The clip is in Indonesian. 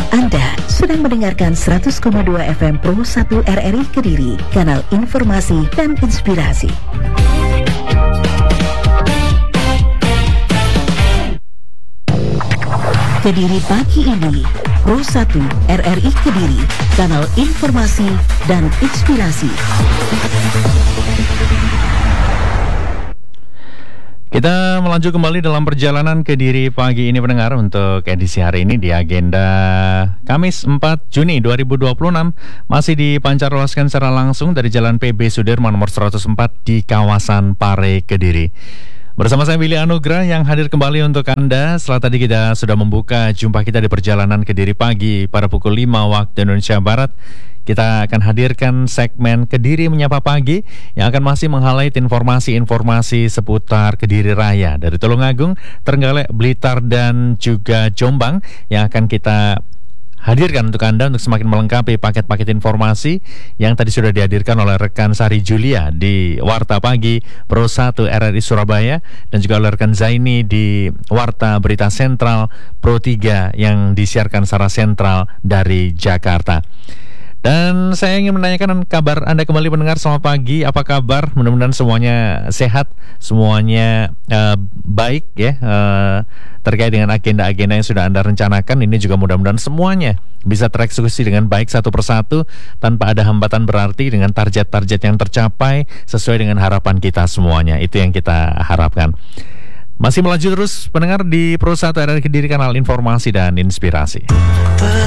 Anda sedang mendengarkan 100,2 FM Pro 1 RRI Kediri, kanal informasi dan inspirasi. Kediri pagi ini, Pro 1 RRI Kediri, kanal informasi dan inspirasi. Kita melaju kembali dalam perjalanan Kediri pagi ini pendengar. Untuk edisi hari ini di agenda Kamis 4 Juni 2026 masih dipancaroloskan secara langsung dari Jalan PB Sudirman nomor 104 di kawasan Pare, Kediri. Bersama saya Willy Anugrah yang hadir kembali untuk Anda. Setelah tadi kita sudah membuka jumpa kita di perjalanan Kediri pagi pada pukul 5 waktu Indonesia Barat. Kita akan hadirkan segmen Kediri Menyapa Pagi yang akan masih meng-highlight informasi-informasi seputar Kediri Raya dari Tulungagung, Trenggalek, Blitar dan juga Jombang yang akan kita hadirkan untuk Anda untuk semakin melengkapi paket-paket informasi yang tadi sudah dihadirkan oleh rekan Sari Julia di Warta Pagi Pro 1 RRI Surabaya dan juga oleh rekan Zaini di Warta Berita Sentral Pro 3 yang disiarkan secara sentral dari Jakarta. Dan saya ingin menanyakan kabar Anda kembali pendengar. Selamat pagi, apa kabar? Mudah-mudahan semuanya sehat, semuanya baik ya, terkait dengan agenda-agenda yang sudah Anda rencanakan. Ini juga mudah-mudahan semuanya bisa tereksekusi dengan baik satu persatu tanpa ada hambatan berarti, dengan target-target yang tercapai sesuai dengan harapan kita semuanya. Itu yang kita harapkan. Masih melaju terus pendengar di Pro 1 RRI Kediri, kanal informasi dan inspirasi.